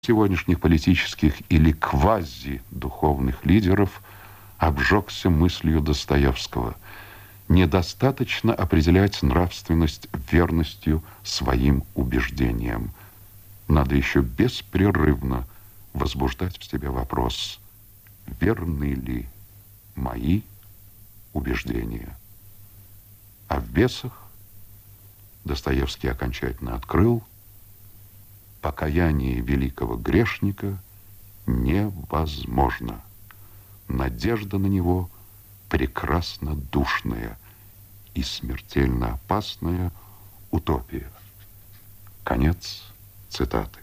сегодняшних политических или квази-духовных лидеров обжегся мыслью Достоевского. Недостаточно определять нравственность верностью своим убеждениям. Надо еще беспрерывно возбуждать в себе вопрос: верны ли мои убеждения? А в «Бесах» Достоевский окончательно открыл: покаяние великого грешника невозможно. Надежда на него прекрасно душная и смертельно опасная утопия. Конец цитаты.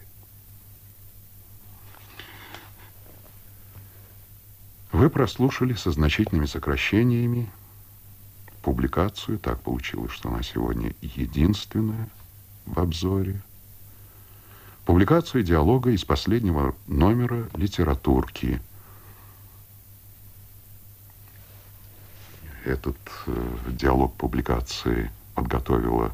Вы прослушали со значительными сокращениями публикацию. Так получилось, что она сегодня единственная в обзоре. Публикацию диалога из последнего номера «Литературки». Этот диалог публикации подготовила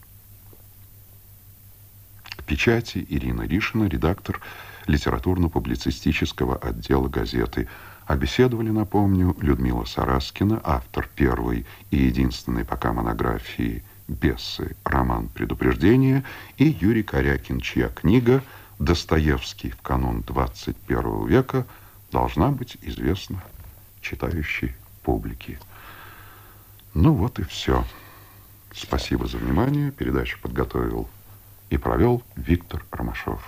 к печати Ирина Ришина, редактор литературно-публицистического отдела газеты. А беседовали, напомню, Людмила Сараскина, автор первой и единственной пока монографии «Бесы. Роман предупреждения», и Юрий Корякин, чья книга «Достоевский в канун 21 века» должна быть известна читающей публике. Ну вот и все. Спасибо за внимание. Передачу подготовил и провел Виктор Ромашов.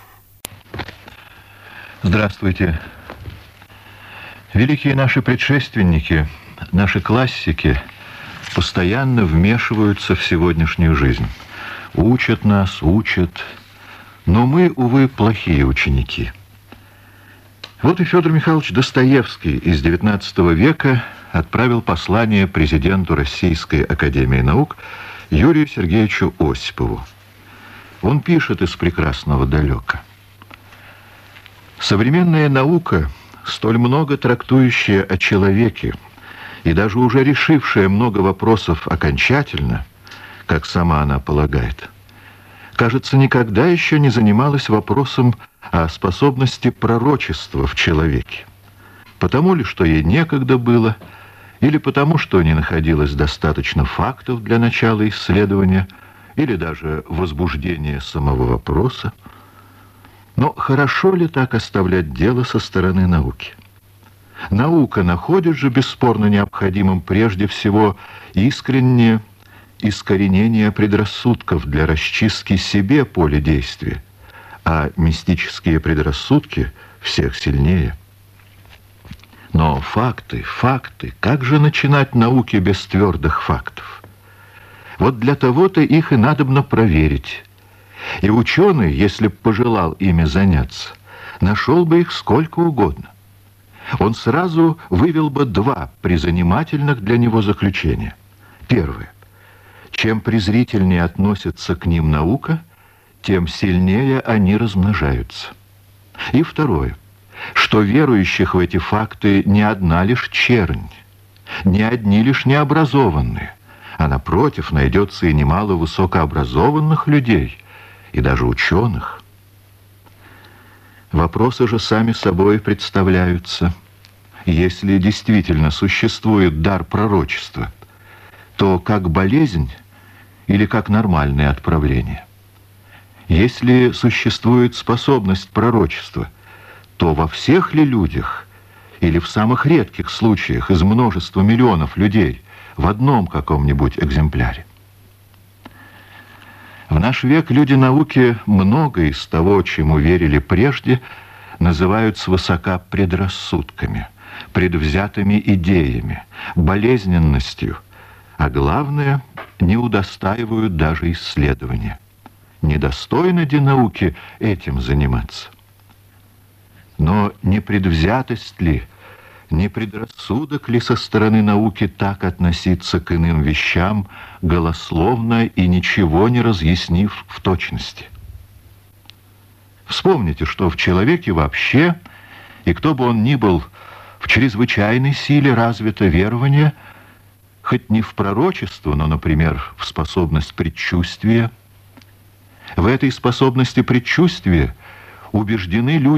Здравствуйте. Великие наши предшественники, наши классики постоянно вмешиваются в сегодняшнюю жизнь. Учат нас, учат. Но мы, увы, плохие ученики. Вот и Федор Михайлович Достоевский из XIX века отправил послание президенту Российской академии наук Юрию Сергеевичу Осипову. Он пишет из прекрасного далека: «Современная наука, столь много трактующая о человеке и даже уже решившая много вопросов окончательно, как сама она полагает, кажется, никогда еще не занималась вопросом о способности пророчества в человеке. Потому ли, что ей некогда было, или потому, что не находилось достаточно фактов для начала исследования, или даже возбуждения самого вопроса. Но хорошо ли так оставлять дело со стороны науки? Наука находит же бесспорно необходимым прежде всего искреннее искоренение предрассудков для расчистки себе поля действия, а мистические предрассудки всех сильнее. Но факты, как же начинать науки без твердых фактов? Вот для того-то их и надобно проверить. И ученый, если б пожелал ими заняться, нашел бы их сколько угодно. Он сразу вывел бы два призанимательных для него заключения. Первое. Чем презрительнее относится к ним наука, тем сильнее они размножаются. И второе. Что верующих в эти факты не одна лишь чернь, не одни лишь необразованные, а напротив найдется и немало высокообразованных людей, и даже ученых. Вопросы же сами собой представляются. Если действительно существует дар пророчества, то как болезнь или как нормальное отправление? Если существует способность пророчества, то во всех ли людях или в самых редких случаях из множества миллионов людей в одном каком-нибудь экземпляре? В наш век люди науки многое из того, чему верили прежде, называют свысока предрассудками, предвзятыми идеями, болезненностью, а главное, не удостаивают даже исследования. Недостойно ли науки этим заниматься? Но не предвзятость ли, не предрассудок ли со стороны науки так относиться к иным вещам, голословно и ничего не разъяснив в точности? Вспомните, что в человеке вообще, и кто бы он ни был, в чрезвычайной силе развито верование, хоть не в пророчество, но, например, в способность предчувствия. В этой способности предчувствия убеждены люди,